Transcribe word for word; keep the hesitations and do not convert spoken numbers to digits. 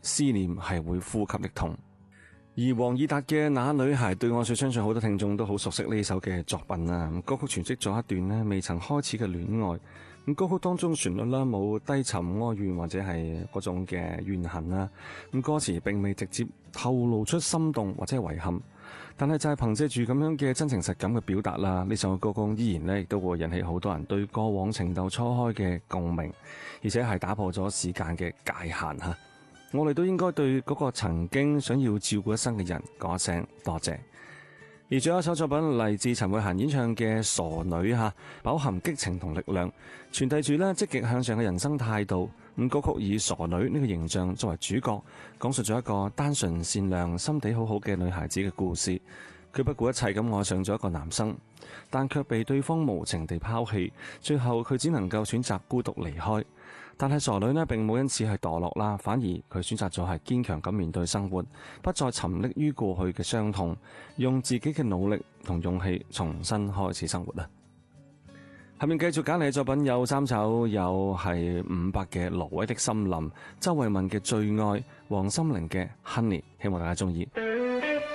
思念係會呼吸的痛。而黃義達嘅《那女孩》對我說，相信好多聽眾都好熟悉呢首嘅作品啊。歌曲詮釋咗一段咧未曾開始嘅戀愛。咁歌曲當中旋律啦冇低沉哀怨或者係嗰種嘅怨恨啦。咁歌詞並未直接透露出心動或者係遺憾，但係就係憑借住咁樣嘅真情實感嘅表達啦，呢首歌曲依然咧亦都會引起好多人對過往情竇初開嘅共鳴，而且係打破咗時間嘅界限吓。我哋都應該對嗰個曾經想要照顧一生嘅人講一聲多謝。而最後一首作品嚟自陳慧嫻演唱嘅《傻女》吓，飽含激情同力量，傳遞住咧積極向上嘅人生態度。咁歌曲以傻女呢個形象作為主角，講述咗一個單純善良、心地好好嘅女孩子嘅故事。佢不顧一切咁愛上咗一個男生，但卻被對方無情地拋棄，最後佢只能夠選擇孤獨離開。但係傻女呢並冇因此係墮落啦，反而佢選擇咗係堅強咁面對生活，不再沉溺於過去嘅傷痛，用自己嘅努力同勇氣重新開始生活啦。下面繼續揀嚟嘅作品有三首，有係伍佰嘅《挪威的森林》，周慧敏嘅《最愛》，黃心凌嘅《Honey》，希望大家中意。